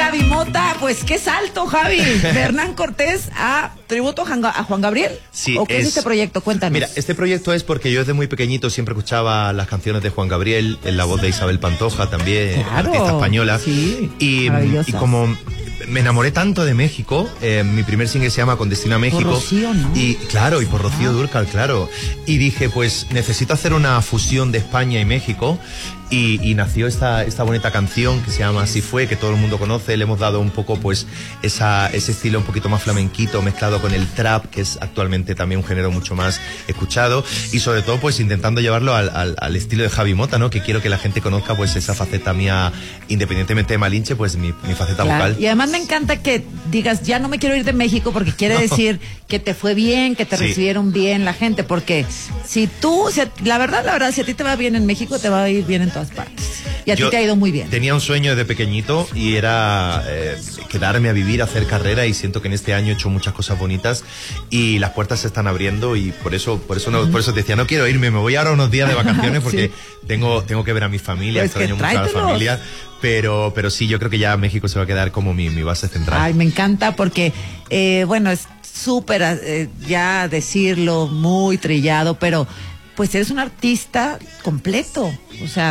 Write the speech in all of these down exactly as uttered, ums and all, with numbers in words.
Javi Mota, pues qué salto, Javi. De Hernán Cortés a tributo a Juan Gabriel. Sí, ¿O qué es, es este proyecto? Cuéntanos. Mira, este proyecto es porque yo desde muy pequeñito siempre escuchaba las canciones de Juan Gabriel, en la voz de Isabel Pantoja también, claro, artista española. Sí, y, y como me enamoré tanto de México, eh, mi primer single se llama Con Destino a México. Por Rocío, ¿no? Y claro, y por Rocío ah. Dúrcal, claro. Y dije, pues necesito hacer una fusión de España y México. Y, y nació esta, esta bonita canción que se llama Así Fue, que todo el mundo conoce. Le hemos dado un poco, pues, esa, ese estilo un poquito más flamenquito, mezclado con el trap, que es actualmente también un género mucho más escuchado. Y sobre todo, pues, intentando llevarlo al, al, al estilo de Javi Mota, ¿no? Que quiero que la gente conozca, pues, esa faceta mía, independientemente de Malinche, pues, mi, mi faceta claro. vocal. Y además me encanta que digas, ya no me quiero ir de México, porque quiere no. decir que te fue bien, que te sí. recibieron bien la gente, porque si tú, si a, la verdad, la verdad, si a ti te va bien en México, te va a ir bien en todas partes. Y a ti Yo te ha ido muy bien. Tenía un sueño desde pequeñito y era eh, quedarme a vivir, hacer carrera, y siento que en este año he hecho muchas cosas bonitas y las puertas se están abriendo, y por eso por eso no, uh-huh. por eso te decía, no quiero irme, me voy ahora unos días de vacaciones porque sí. tengo tengo que ver a mi familia, pues extraño mucho a la familia, pero pero sí, yo creo que ya México se va a quedar como mi, mi base central. Ay, me encanta porque, eh, bueno, es súper, eh, ya decirlo, muy trillado, pero pues eres un artista completo, o sea...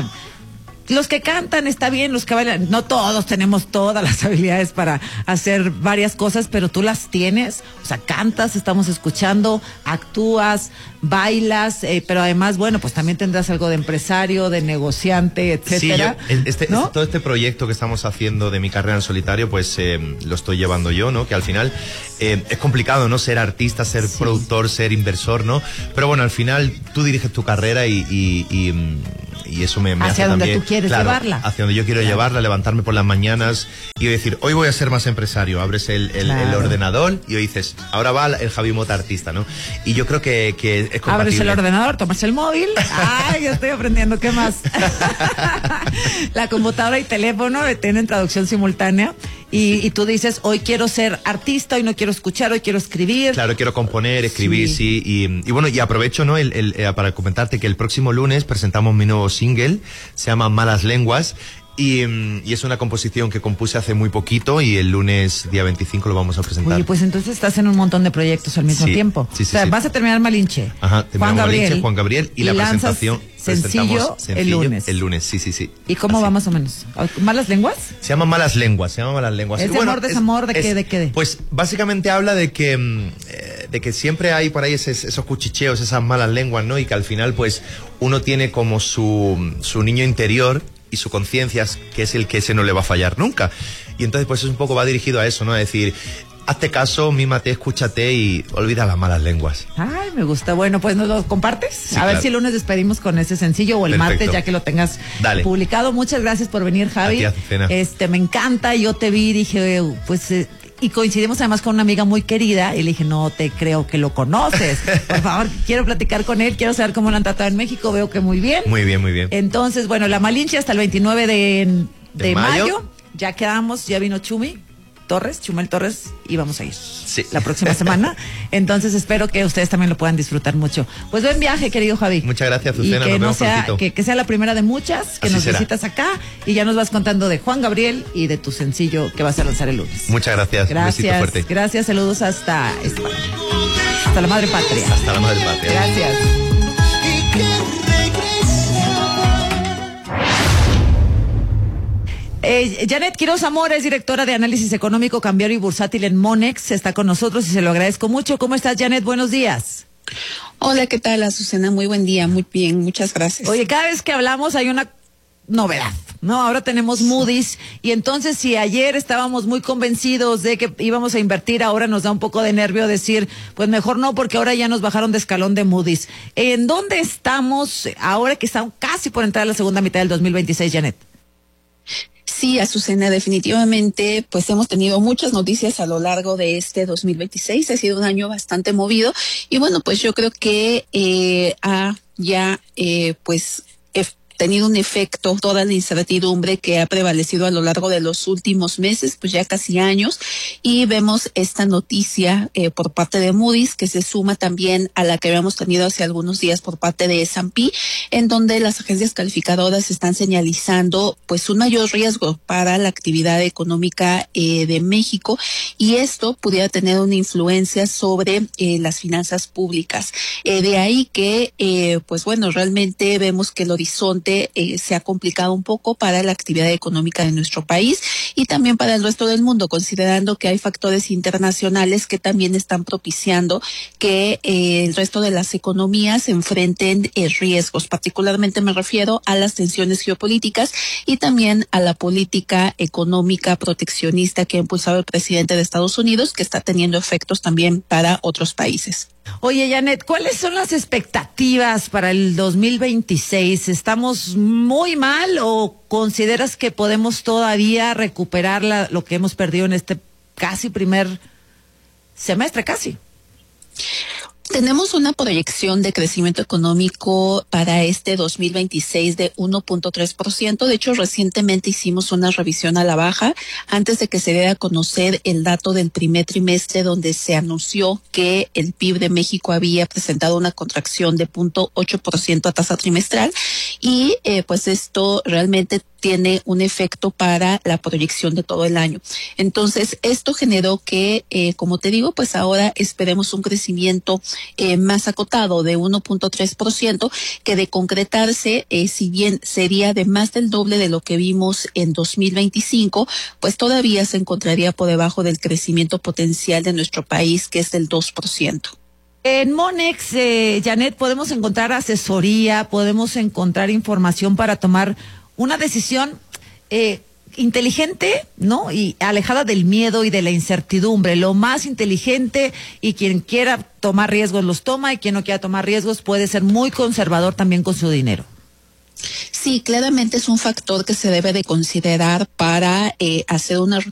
Los que cantan está bien, los que bailan, no todos tenemos todas las habilidades para hacer varias cosas, pero tú las tienes, o sea, cantas, estamos escuchando, actúas, bailas, eh, pero además, bueno, pues también tendrás algo de empresario, de negociante, etcétera. Sí, yo, este, ¿no? este, todo este proyecto que estamos haciendo de mi carrera en solitario, pues eh, lo estoy llevando yo, ¿no? Que al final eh, es complicado, ¿no? Ser artista, ser sí. productor, ser inversor, ¿no? Pero bueno, al final tú diriges tu carrera y... y, y y eso me, me hacia hace donde también, tú quieres claro, llevarla, hacia donde yo quiero claro. llevarla, levantarme por las mañanas y decir, hoy voy a ser más empresario. Abres el, el, claro. el ordenador y hoy dices, ahora va el Javi Mota artista, ¿no? Y yo creo que, que es compatible. Abres el ordenador, tomas el móvil, ay, ya estoy aprendiendo, ¿qué más? La computadora y teléfono tienen traducción simultánea. Y, y tú dices, hoy quiero ser artista, hoy no quiero escuchar, hoy quiero escribir. Claro, quiero componer, escribir, sí. sí y, y bueno, y aprovecho, ¿no? El, el, eh, para comentarte que el próximo lunes presentamos mi nuevo single, se llama Malas Lenguas. Y, y es una composición que compuse hace muy poquito y el lunes día veinticinco lo vamos a presentar. Oye, pues entonces estás en un montón de proyectos al mismo sí, tiempo. Sí, sí, o sea, sí. vas a terminar Malinche. Ajá, Juan Gabriel, Malinche, Juan Gabriel y, y la presentación. Sencillo, sencillo el lunes. El lunes, sí, sí, sí. ¿Y cómo Así. va más o menos? ¿Malas lenguas? Se llama Malas Lenguas, se llama Malas Lenguas. ¿Es de bueno, amor, desamor, de qué, de qué? De? Pues básicamente habla de que, eh, de que siempre hay por ahí esos, esos cuchicheos, esas malas lenguas, ¿no? Y que al final, pues, uno tiene como su, su niño interior y su conciencia, que es el que ese no le va a fallar nunca. Y entonces, pues, es un poco va dirigido a eso, ¿no? A decir, hazte caso, mímate, escúchate y olvida las malas lenguas. Ay, me gusta. Bueno, pues nos lo compartes. Sí, a ver claro. si el lunes despedimos con ese sencillo o el Perfecto. martes, ya que lo tengas Dale. publicado. Muchas gracias por venir, Javi. A ti, Azucena. Este, me encanta. Yo te vi y dije, pues... Eh, y coincidimos además con una amiga muy querida y le dije, no te creo que lo conoces. Por favor, quiero platicar con él, quiero saber cómo lo han tratado en México, veo que muy bien. Muy bien, muy bien. Entonces, bueno, la Malinche hasta el veintinueve de, de, ¿De mayo? mayo. Ya quedamos, ya vino Chumi Torres, Chumel Torres, y vamos a ir sí. la próxima semana. Entonces espero que ustedes también lo puedan disfrutar mucho. Pues buen viaje, querido Javi. Muchas gracias, Azucena. Y que, nos no vemos sea, prontito. que, que sea la primera de muchas, que Así nos será. visitas acá y ya nos vas contando de Juan Gabriel y de tu sencillo que vas a lanzar el lunes. Muchas gracias. Gracias, Un besito fuerte. gracias, saludos hasta España. Hasta la madre patria. Hasta la madre patria. Gracias. Eh, Janet Quiroz Zamora es directora de análisis económico, cambiario y bursátil en Monex. Está con nosotros y se lo agradezco mucho. ¿Cómo estás, Janet? Buenos días. Hola, ¿qué tal, Azucena? Muy buen día, muy bien, muchas gracias. Oye, cada vez que hablamos hay una novedad, ¿no? Ahora tenemos Moody's y entonces si ayer estábamos muy convencidos de que íbamos a invertir, ahora nos da un poco de nervio decir, pues mejor no, porque ahora ya nos bajaron de escalón de Moody's. ¿En dónde estamos ahora que estamos casi por entrar a la segunda mitad del dos mil veintiséis, Janet? Sí, Azucena, definitivamente, pues hemos tenido muchas noticias a lo largo de este dos mil veintiséis. Ha sido un año bastante movido y bueno, pues yo creo que eh, ha ya, eh, pues, tenido un efecto toda la incertidumbre que ha prevalecido a lo largo de los últimos meses, pues ya casi años, y vemos esta noticia eh, por parte de Moody's, que se suma también a la que habíamos tenido hace algunos días por parte de S and P, en donde las agencias calificadoras están señalizando pues un mayor riesgo para la actividad económica eh, de México, y esto pudiera tener una influencia sobre eh, las finanzas públicas. Eh, de ahí que, eh, pues bueno, realmente vemos que el horizonte eh, se ha complicado un poco para la actividad económica de nuestro país y también para el resto del mundo, considerando que hay factores internacionales que también están propiciando que eh, el resto de las economías enfrenten eh, riesgos. Particularmente me refiero a las tensiones geopolíticas y también a la política económica proteccionista que ha impulsado el presidente de Estados Unidos, que está teniendo efectos también para otros países. Oye, Janet, ¿cuáles son las expectativas para el dos mil veintiséis? ¿Estamos muy mal o consideras que podemos todavía recuperar la, lo que hemos perdido en este casi primer semestre, casi? Tenemos una proyección de crecimiento económico para este dos mil veintiséis de uno punto tres por ciento. De hecho, recientemente hicimos una revisión a la baja antes de que se diera a conocer el dato del primer trimestre, donde se anunció que el P I B de México había presentado una contracción de cero punto ocho por ciento a tasa trimestral, y eh, pues esto realmente tiene un efecto para la proyección de todo el año. Entonces, esto generó que, eh, como te digo, pues ahora esperemos un crecimiento eh, más acotado de uno punto tres por ciento, que de concretarse, eh, si bien sería de más del doble de lo que vimos en dos mil veinticinco, pues todavía se encontraría por debajo del crecimiento potencial de nuestro país, que es del dos por ciento. En Monex, eh, Janet, podemos encontrar asesoría, podemos encontrar información para tomar una decisión eh, inteligente, ¿no? Y alejada del miedo y de la incertidumbre. Lo más inteligente, y quien quiera tomar riesgos los toma, y quien no quiera tomar riesgos puede ser muy conservador también con su dinero. Sí, claramente es un factor que se debe de considerar para eh, hacer una